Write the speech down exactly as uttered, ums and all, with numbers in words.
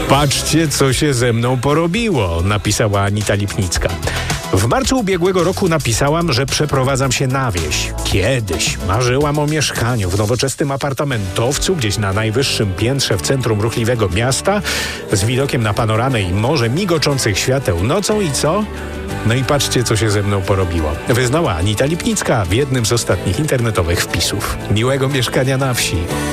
Patrzcie, co się ze mną porobiło, napisała Anita Lipnicka. W marcu ubiegłego roku napisałam, że przeprowadzam się na wieś. Kiedyś marzyłam o mieszkaniu w nowoczesnym apartamentowcu gdzieś na najwyższym piętrze w centrum ruchliwego miasta z widokiem na panoramę i morze migoczących świateł nocą i co? No i patrzcie, co się ze mną porobiło. Wyznała Anita Lipnicka w jednym z ostatnich internetowych wpisów. Miłego mieszkania na wsi.